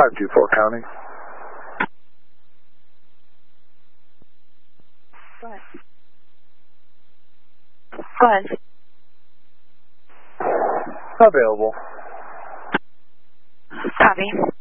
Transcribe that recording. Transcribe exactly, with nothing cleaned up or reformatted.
five two four County. Go ahead. Go ahead. Available. Copy.